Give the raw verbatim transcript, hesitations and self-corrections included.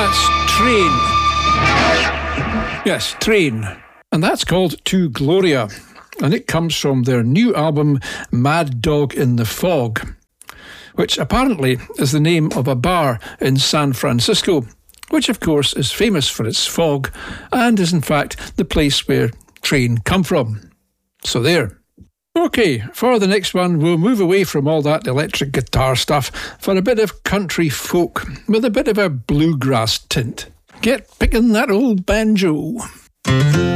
That's Train. Yes, Train. And that's called To Gloria. And it comes from their new album, Mad Dog in the Fog, which apparently is the name of a bar in San Francisco, which of course is famous for its fog and is in fact the place where Train come from. So there. OK, for the next one, we'll move away from all that electric guitar stuff for a bit of country folk with a bit of a bluegrass tint. Get picking that old banjo.